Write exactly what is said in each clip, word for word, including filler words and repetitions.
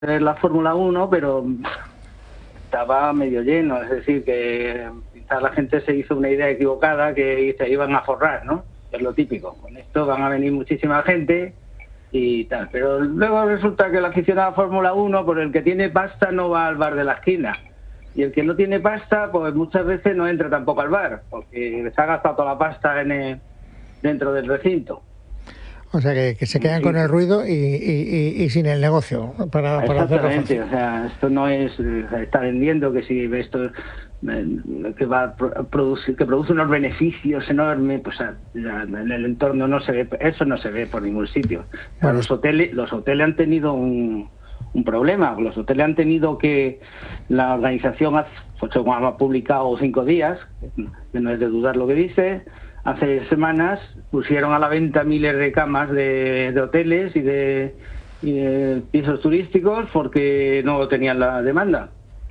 ver la Fórmula uno, pero estaba medio lleno, es decir, que quizás la gente se hizo una idea equivocada que se iban a forrar, ¿no? Es lo típico. Con esto van a venir muchísima gente y tal. Pero luego resulta que el aficionado a Fórmula uno, por el que tiene pasta, no va al bar de la esquina. Y el que no tiene pasta, pues muchas veces no entra tampoco al bar, porque se ha gastado toda la pasta en el, dentro del recinto. O sea, que, que se quedan sí. con el ruido y, y, y, y sin el negocio. Para, para Exactamente, o sea, esto no es, está vendiendo que si esto que va a producir, que produce unos beneficios enormes, pues en el entorno no se ve, eso no se ve por ningún sitio. Bueno, los hoteles, los hoteles han tenido un, un problema, los hoteles han tenido que, la organización ha, pues, ha publicado cinco días, que no es de dudar lo que dice, hace semanas pusieron a la venta miles de camas de, de hoteles y de, y de pisos turísticos porque no tenían la demanda,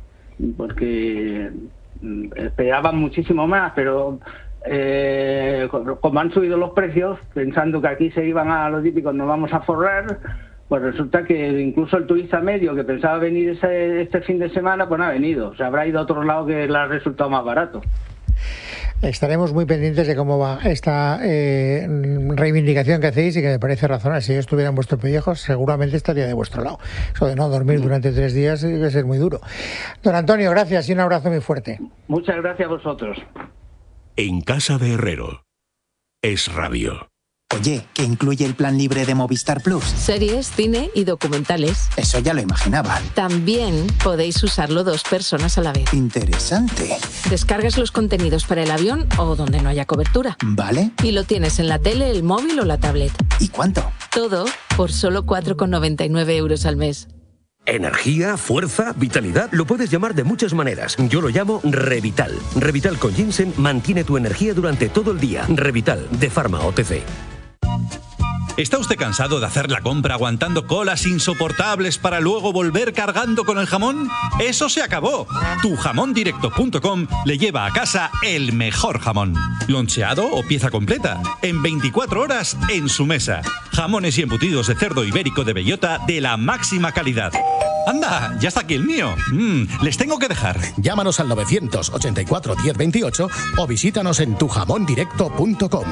porque esperaban muchísimo más, pero eh, como han subido los precios, pensando que aquí se iban a lo típico, nos vamos a forrar, pues resulta que incluso el turista medio que pensaba venir ese, este fin de semana, pues no ha venido, se habrá ido a otro lado que le ha resultado más barato. Estaremos muy pendientes de cómo va esta eh, reivindicación que hacéis y que me parece razonable. Si yo estuviera en vuestro pellejo, seguramente estaría de vuestro lado. Eso de no dormir durante tres días debe ser muy duro. Don Antonio, gracias y un abrazo muy fuerte. Muchas gracias a vosotros. En casa de Herrero, Es Radio. Oye, ¿qué incluye el plan libre de Movistar Plus? Series, cine y documentales. Eso ya lo imaginaba. También podéis usarlo dos personas a la vez. Interesante. Descargas los contenidos para el avión o donde no haya cobertura. Vale. Y lo tienes en la tele, el móvil o la tablet. ¿Y cuánto? Todo por solo cuatro con noventa y nueve euros al mes. Energía, fuerza, vitalidad, lo puedes llamar de muchas maneras. Yo lo llamo Revital. Revital con ginseng mantiene tu energía durante todo el día. Revital, de Pharma O T C. ¿Está usted cansado de hacer la compra aguantando colas insoportables para luego volver cargando con el jamón? ¡Eso se acabó! tu jamón directo punto com le lleva a casa el mejor jamón. Loncheado o pieza completa. En veinticuatro horas en su mesa. Jamones y embutidos de cerdo ibérico de bellota de la máxima calidad. ¡Anda! ¡Ya está aquí el mío! Mm, les tengo que dejar. Llámanos al novecientos ochenta y cuatro diez veintiocho o visítanos en tu jamón directo punto com.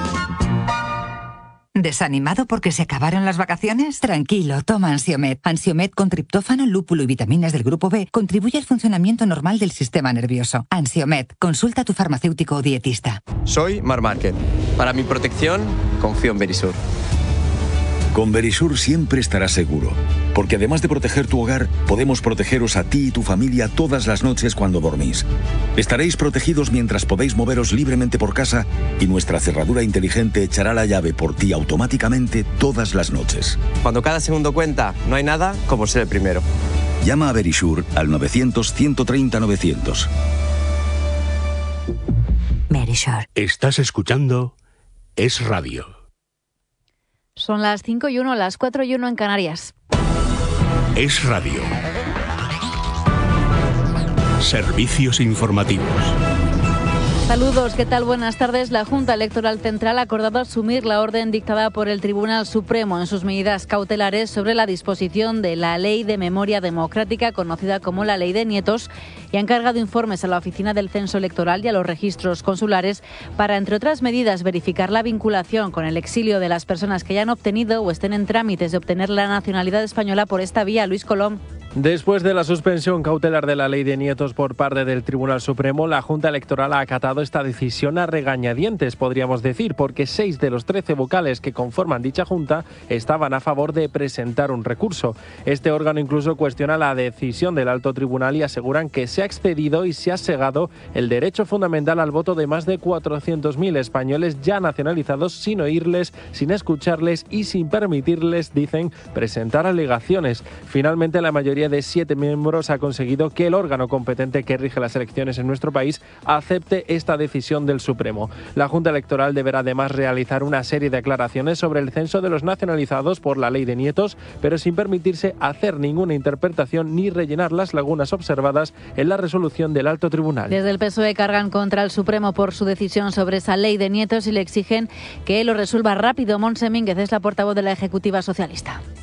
¿Desanimado porque se acabaron las vacaciones? Tranquilo, toma Ansiomed. Ansiomed con triptófano, lúpulo y vitaminas del grupo B contribuye al funcionamiento normal del sistema nervioso. Ansiomed, consulta a tu farmacéutico o dietista. Soy Mar Márquez. Para mi protección, confío en Verisur. Con Verisur siempre estarás seguro, porque además de proteger tu hogar, podemos protegeros a ti y tu familia todas las noches cuando dormís. Estaréis protegidos mientras podéis moveros libremente por casa y nuestra cerradura inteligente echará la llave por ti automáticamente todas las noches. Cuando cada segundo cuenta, no hay nada como ser el primero. Llama a Verisur al novecientos, ciento treinta, novecientos. Verisur. Estás escuchando Es Radio. Son las cinco y uno, las cuatro y uno en Canarias. Es Radio. Servicios informativos. Saludos, ¿qué tal? Buenas tardes. La Junta Electoral Central ha acordado asumir la orden dictada por el Tribunal Supremo en sus medidas cautelares sobre la disposición de la Ley de Memoria Democrática, conocida como la Ley de Nietos, y ha encargado informes a la Oficina del Censo Electoral y a los registros consulares para, entre otras medidas, verificar la vinculación con el exilio de las personas que hayan obtenido o estén en trámites de obtener la nacionalidad española por esta vía. Luis Colom. Después de la suspensión cautelar de la Ley de Nietos por parte del Tribunal Supremo, la Junta Electoral ha acatado esta decisión a regañadientes, podríamos decir, porque seis de los trece vocales que conforman dicha Junta estaban a favor de presentar un recurso. Este órgano incluso cuestiona la decisión del Alto Tribunal y aseguran que se ha excedido y se ha segado el derecho fundamental al voto de más de cuatrocientos mil españoles ya nacionalizados sin oírles, sin escucharles y sin permitirles, dicen, presentar alegaciones. Finalmente, la mayoría de siete miembros ha conseguido que el órgano competente que rige las elecciones en nuestro país acepte esta decisión del Supremo. La Junta Electoral deberá además realizar una serie de aclaraciones sobre el censo de los nacionalizados por la Ley de Nietos, pero sin permitirse hacer ninguna interpretación ni rellenar las lagunas observadas en la resolución del Alto Tribunal. Desde el P S O E cargan contra el Supremo por su decisión sobre esa Ley de Nietos y le exigen que lo resuelva rápido. Montse Mínguez es la portavoz de la Ejecutiva Socialista.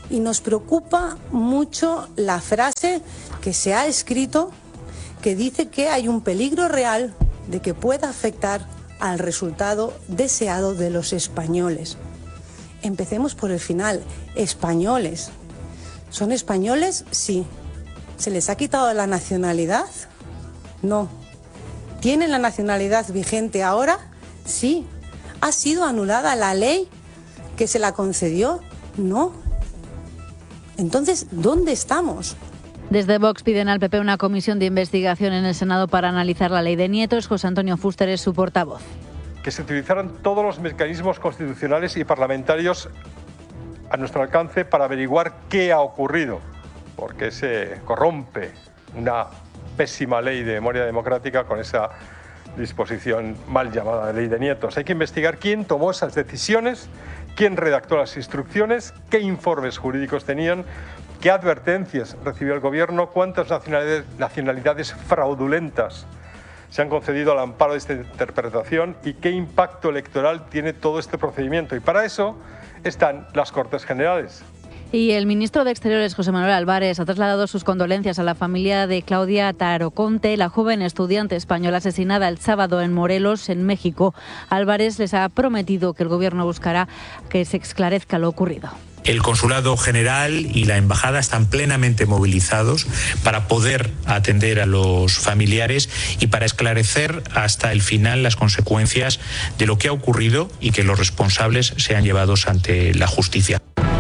Y nos preocupa mucho la frase que se ha escrito que dice que hay un peligro real de que pueda afectar al resultado deseado de los españoles. Empecemos por el final. Españoles. ¿Son españoles? Sí. ¿Se les ha quitado la nacionalidad? No. ¿Tienen la nacionalidad vigente ahora? Sí. ¿Ha sido anulada la ley que se la concedió? No. Entonces, ¿dónde estamos? Desde Vox piden al P P una comisión de investigación en el Senado para analizar la ley de nietos. José Antonio Fuster es su portavoz. Que se utilizaran todos los mecanismos constitucionales y parlamentarios a nuestro alcance para averiguar qué ha ocurrido, porque se corrompe una pésima ley de memoria democrática con esa disposición mal llamada ley de nietos. Hay que investigar quién tomó esas decisiones, quién redactó las instrucciones, qué informes jurídicos tenían, qué advertencias recibió el gobierno, cuántas nacionalidades, nacionalidades fraudulentas se han concedido al amparo de esta interpretación y qué impacto electoral tiene todo este procedimiento. Y para eso están las Cortes Generales. Y el ministro de Exteriores, José Manuel Álvarez, ha trasladado sus condolencias a la familia de Claudia Taroconte, la joven estudiante española asesinada el sábado en Morelos, en México. Álvarez les ha prometido que el gobierno buscará que se esclarezca lo ocurrido. El Consulado General y la Embajada están plenamente movilizados para poder atender a los familiares y para esclarecer hasta el final las consecuencias de lo que ha ocurrido y que los responsables sean llevados ante la justicia.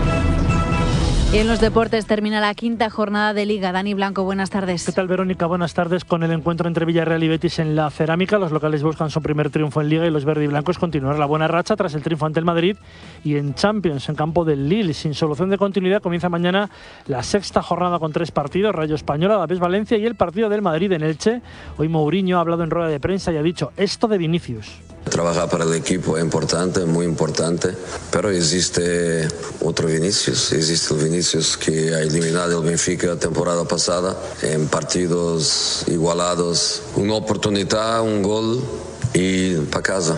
Y en los deportes termina la quinta jornada de Liga. Dani Blanco, buenas tardes. ¿Qué tal, Verónica? Buenas tardes. Con el encuentro entre Villarreal y Betis en la Cerámica, los locales buscan su primer triunfo en Liga y los verdiblancos continuar la buena racha tras el triunfo ante el Madrid. Y en Champions, en campo del Lille, sin solución de continuidad, comienza mañana la sexta jornada con tres partidos: Rayo Español, Alavés Valencia y el partido del Madrid en Elche. Hoy Mourinho ha hablado en rueda de prensa y ha dicho esto de Vinicius. Trabajar para el equipo es importante, muy importante, pero existe otro Vinicius, existe el Vinicius que ha eliminado el Benfica la temporada pasada en partidos igualados, una oportunidad, un gol y para casa.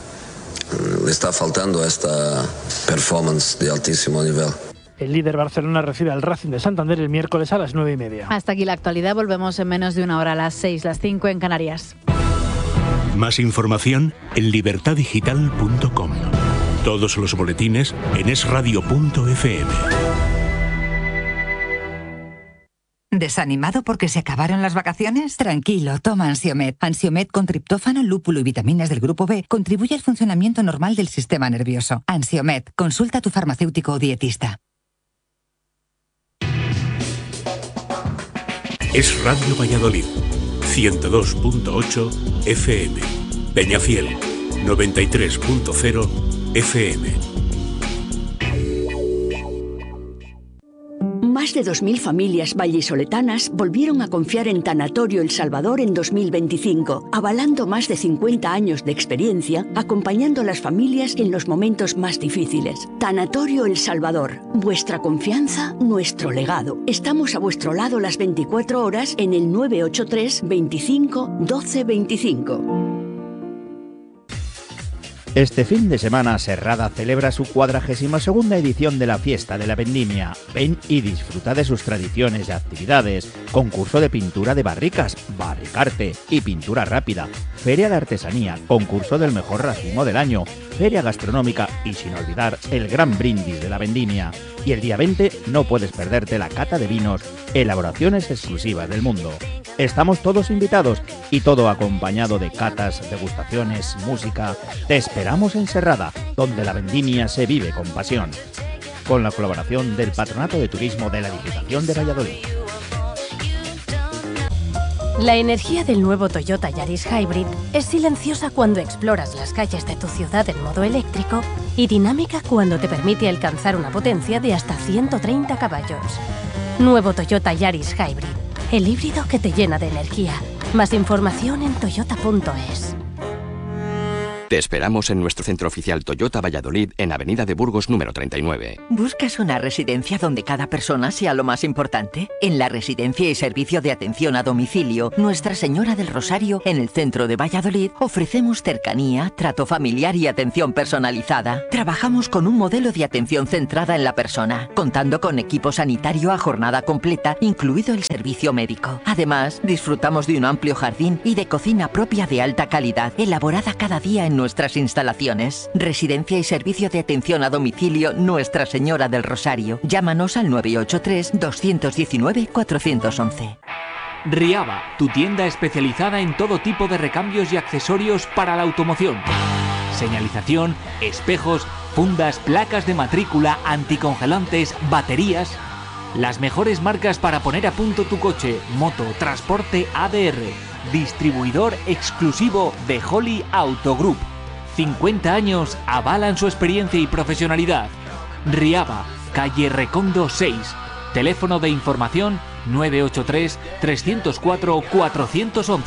Le está faltando esta performance de altísimo nivel. El líder Barcelona recibe al Racing de Santander el miércoles a las nueve y media. Hasta aquí la actualidad, volvemos en menos de una hora, a las seis, las cinco en Canarias. Más información en libertad digital punto com. Todos los boletines en es radio punto efe eme. ¿Desanimado porque se acabaron las vacaciones? Tranquilo, toma Ansiomet. Ansiomet con triptófano, lúpulo y vitaminas del grupo B contribuye al funcionamiento normal del sistema nervioso. Ansiomet, consulta a tu farmacéutico o dietista. Es Radio Valladolid, ciento dos punto ocho efe eme. Peñafiel, noventa y tres punto cero efe eme. Más de dos mil familias vallisoletanas volvieron a confiar en Tanatorio El Salvador en dos mil veinticinco, avalando más de cincuenta años de experiencia, acompañando a las familias en los momentos más difíciles. Tanatorio El Salvador, vuestra confianza, nuestro legado. Estamos a vuestro lado las veinticuatro horas en el nueve ocho tres, veinticinco, doce veinticinco. Este fin de semana Serrada celebra su cuadragésima segunda edición de la Fiesta de la Vendimia. Ven y disfruta de sus tradiciones y actividades. Concurso de pintura de barricas, barricarte y pintura rápida. Feria de artesanía, concurso del mejor racimo del año. Feria gastronómica y sin olvidar el gran brindis de la Vendimia. Y el día veinte no puedes perderte la cata de vinos, elaboraciones exclusivas del mundo. Estamos todos invitados y todo acompañado de catas, degustaciones, música. Te esperamos en Serrada, donde la vendimia se vive con pasión. Con la colaboración del Patronato de Turismo de la Diputación de Valladolid. La energía del nuevo Toyota Yaris Hybrid es silenciosa cuando exploras las calles de tu ciudad en modo eléctrico y dinámica cuando te permite alcanzar una potencia de hasta ciento treinta caballos. Nuevo Toyota Yaris Hybrid. El híbrido que te llena de energía. Más información en toyota punto es. Te esperamos en nuestro centro oficial Toyota Valladolid en Avenida de Burgos número treinta y nueve. ¿Buscas una residencia donde cada persona sea lo más importante? En la Residencia y Servicio de Atención a Domicilio Nuestra Señora del Rosario, en el centro de Valladolid, ofrecemos cercanía, trato familiar y atención personalizada. Trabajamos con un modelo de atención centrada en la persona, contando con equipo sanitario a jornada completa, incluido el servicio médico. Además, disfrutamos de un amplio jardín y de cocina propia de alta calidad, elaborada cada día en nuestras instalaciones. Residencia y Servicio de Atención a Domicilio Nuestra Señora del Rosario. Llámanos al nueve ocho tres, dos uno nueve, cuatro uno uno. Riaba, tu tienda especializada en todo tipo de recambios y accesorios para la automoción. Señalización, espejos, fundas, placas de matrícula, anticongelantes, baterías. Las mejores marcas para poner a punto tu coche, moto, transporte A D R. Distribuidor exclusivo de Holly Auto Group. cincuenta años avalan su experiencia y profesionalidad. Riaba, calle Recondo seis. Teléfono de información nueve ocho tres, tres cero cuatro, cuatro uno uno.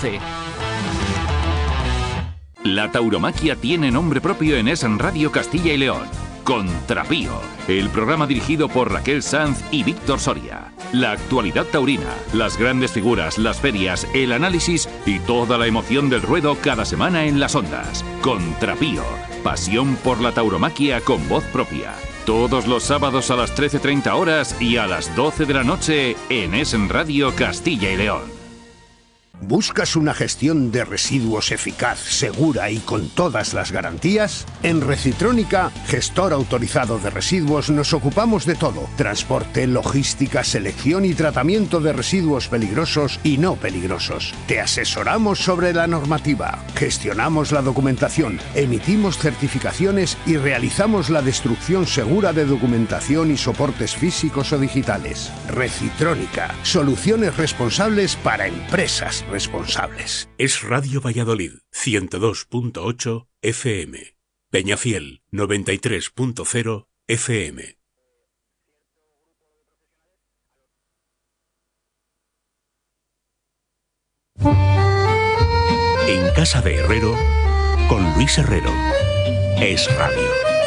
La tauromaquia tiene nombre propio en Es Radio Castilla y León. Contrapío, el programa dirigido por Raquel Sanz y Víctor Soria. La actualidad taurina, las grandes figuras, las ferias, el análisis y toda la emoción del ruedo cada semana en las ondas. Contrapío, pasión por la tauromaquia con voz propia. Todos los sábados a las trece treinta horas y a las doce de la noche en Es Radio Castilla y León. ¿Buscas una gestión de residuos eficaz, segura y con todas las garantías? En Recitrónica, gestor autorizado de residuos, nos ocupamos de todo: transporte, logística, selección y tratamiento de residuos peligrosos y no peligrosos. Te asesoramos sobre la normativa, gestionamos la documentación, emitimos certificaciones y realizamos la destrucción segura de documentación y soportes físicos o digitales. Recitrónica, soluciones responsables para empresas responsables. Es Radio Valladolid, ciento dos punto ocho F M. Peñafiel, noventa y tres punto cero F M. En casa de Herrero, con Luis Herrero. Es Radio.